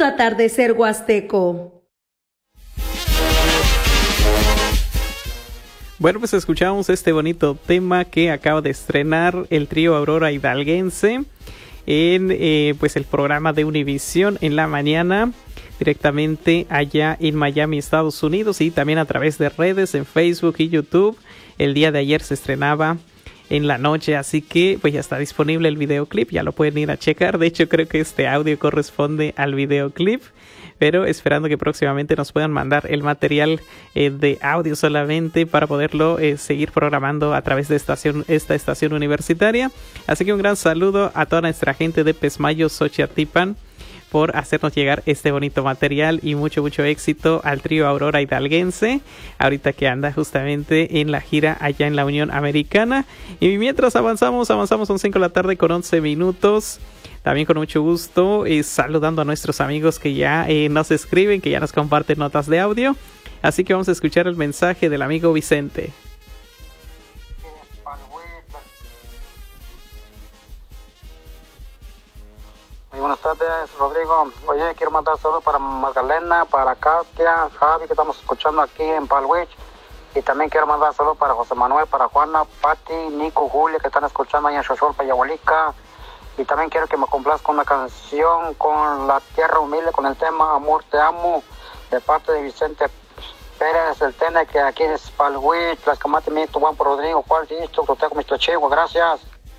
Lindo atardecer huasteco. Bueno, pues escuchamos este bonito tema que acaba de estrenar el trío Aurora Hidalguense en pues el programa de Univisión en la mañana, directamente allá en Miami, Estados Unidos, y también a través de redes en Facebook y YouTube. El día de ayer se estrenaba en la noche, así que pues ya está disponible el videoclip, ya lo pueden ir a checar. De hecho, creo que este audio corresponde al videoclip, pero esperando que próximamente nos puedan mandar el material de audio solamente para poderlo seguir programando a través de esta estación universitaria. Así que un gran saludo a toda nuestra gente de Pesmayo, Xochiatlán, por hacernos llegar este bonito material, y mucho éxito al trío Aurora Hidalguense, ahorita que anda justamente en la gira allá en la Unión Americana. Y mientras avanzamos, son 5 de la tarde con 11 minutos. También con mucho gusto saludando a nuestros amigos que ya nos escriben, que ya nos comparten notas de audio. Así que vamos a escuchar el mensaje del amigo Vicente. Muy buenas tardes, Rodrigo. Oye, quiero mandar saludos para Magdalena, para Katia, Javi, que estamos escuchando aquí en Palwich. Y también quiero mandar saludos para José Manuel, para Juana, Pati, Nico, Julia, que están escuchando ahí en Xochol, Yahualica. Y también quiero que me complazca una canción con La Tierra Humilde, con el tema Amor Te Amo, de parte de Vicente Pérez, el Tene, que aquí es Palwich, Las Camate, Mito, Juan por Rodrigo, Juan Disto, Proteco, Mr. Chivo, gracias.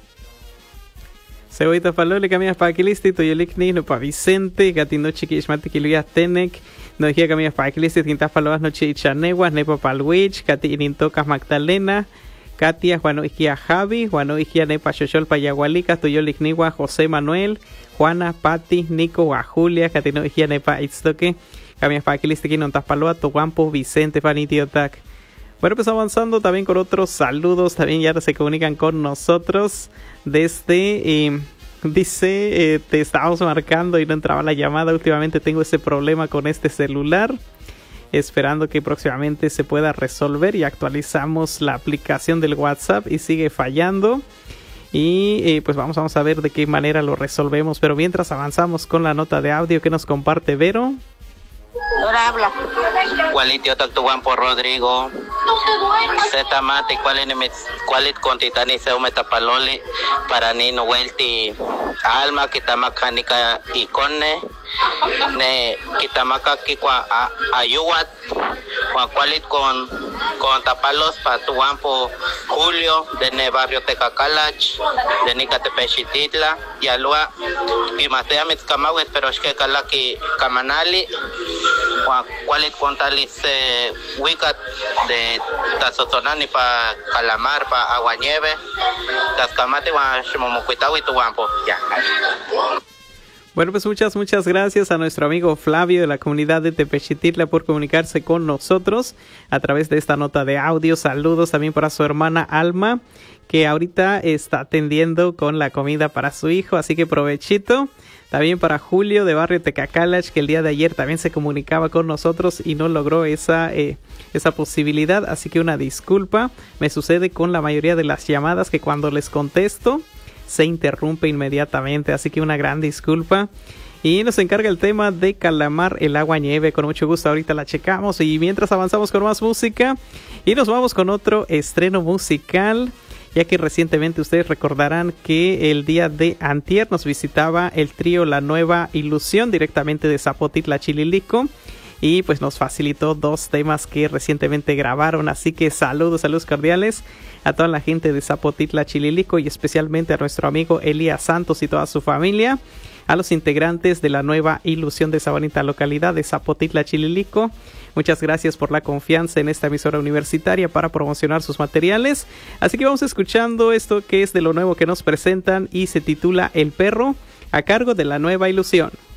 Cebollita palole, caminas para Aquilisti, Toyolicni, no para Vicente, Gatino Chiquishmate, Kiluya Tenec, no dije caminas para Aquilisti, Quintas Paloas, Noche y Chaneguas, Nepa Palwich, Cati Nintocas Magdalena, Katia, Juano Igia Javi, Juano Igia Nepa Xochol Payagualica, Toyolicnigua, José Manuel, Juana, Pati, Nico, Julia, Catino Igia Nepa Itztoque, caminas para Aquilisti, Quinontas Paloas, Toguampo, Vicente, Panitiotac. Bueno, pues avanzando también con otros saludos, también ya se comunican con nosotros desde, dice, te estábamos marcando y no entraba la llamada, últimamente tengo ese problema con este celular, esperando que próximamente se pueda resolver, y actualizamos la aplicación del WhatsApp y sigue fallando, y pues vamos a ver de qué manera lo resolvemos, pero mientras avanzamos con la nota de audio que nos comparte Vero. Ahora habla. Cualitio tactuan por Rodrigo. Zeta mate, cualit contitani se metapaloli para nino welti alma kitamacanica icone ne kitamaka kikwa ayuat cualit con tapalos para tuampo Julio de ne barrio Tecacalach de Nicatepechititla y alua pimatea mitzkamawet pero es que calaki kamanali cualit contalis wicat de tazotonani pa calamar pa aguanieve tascamate wa shimomucuitawi tuampo ya. Bueno, pues muchas gracias a nuestro amigo Flavio de la comunidad de Tepechititla por comunicarse con nosotros a través de esta nota de audio. Saludos también para su hermana Alma, que ahorita está atendiendo con la comida para su hijo, así que provechito. También para Julio de barrio Tecacalach, que el día de ayer también se comunicaba con nosotros y no logró esa posibilidad, así que una disculpa. Me sucede con la mayoría de las llamadas que cuando les contesto se interrumpe inmediatamente, así que una gran disculpa. Y nos encarga el tema de Calamar, el agua nieve, con mucho gusto ahorita la checamos, y mientras avanzamos con más música y nos vamos con otro estreno musical, ya que recientemente ustedes recordarán que el día de antier nos visitaba el trío La Nueva Ilusión directamente de Zapotitla, Chililico, y pues nos facilitó 2 temas que recientemente grabaron, así que saludos cordiales a toda la gente de Zapotitla, Chililico, y especialmente a nuestro amigo Elías Santos y toda su familia, a los integrantes de La Nueva Ilusión de esa bonita localidad de Zapotitla, Chililico. Muchas gracias por la confianza en esta emisora universitaria para promocionar sus materiales. Así que vamos escuchando esto que es de lo nuevo que nos presentan y se titula El Perro, a cargo de La Nueva Ilusión.